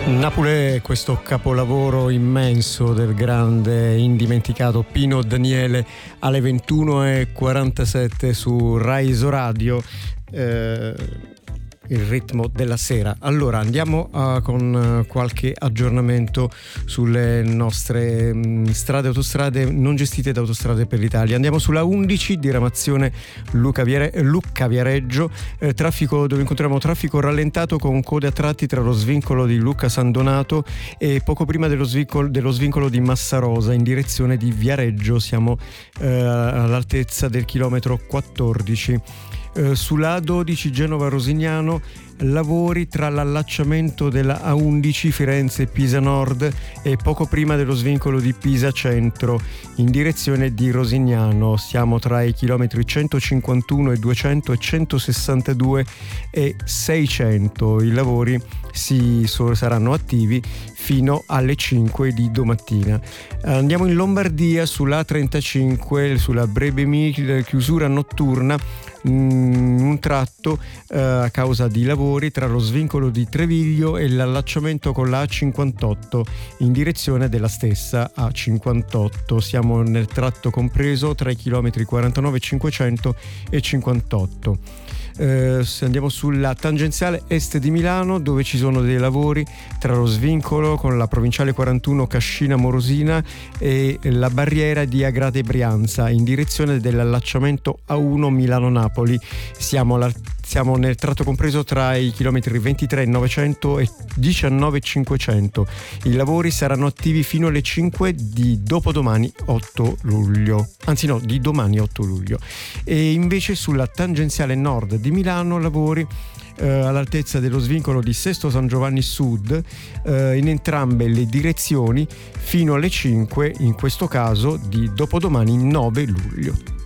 Napoli, questo capolavoro immenso del grande indimenticato Pino Daniele, alle 21:47 su Rai Isoradio. Il ritmo della sera. Allora andiamo con qualche aggiornamento sulle nostre strade e autostrade non gestite da Autostrade per l'Italia. Andiamo sulla 11, diramazione Lucca Viareggio, traffico dove incontriamo traffico rallentato con code a tratti tra lo svincolo di Lucca San Donato e poco prima dello svincolo di Massarosa in direzione di Viareggio. Siamo all'altezza del chilometro 14. Sulla A12 Genova-Rosignano, lavori tra l'allacciamento della A11 Firenze-Pisa Nord e poco prima dello svincolo di Pisa Centro in direzione di Rosignano. Siamo tra i chilometri 151 e 200 e 162 e 600. I lavori saranno attivi fino alle 5 di domattina. Andiamo in Lombardia sulla A35, sulla Brebemi, chiusura notturna, un tratto a causa di lavori tra lo svincolo di Treviglio e l'allacciamento con la A58 in direzione della stessa A58. Siamo nel tratto compreso tra i chilometri 49 500 e 58. Andiamo sulla tangenziale est di Milano, dove ci sono dei lavori tra lo svincolo con la provinciale 41 Cascina Morosina e la barriera di Agrate Brianza in direzione dell'allacciamento A1 Milano-Napoli. Siamo nel tratto compreso tra i chilometri 23 900 e 19 500. I lavori saranno attivi fino alle 5 di dopodomani 8 luglio. Anzi no, di domani 8 luglio. E invece sulla tangenziale nord di Milano lavori all'altezza dello svincolo di Sesto San Giovanni Sud in entrambe le direzioni fino alle 5, in questo caso di dopodomani 9 luglio.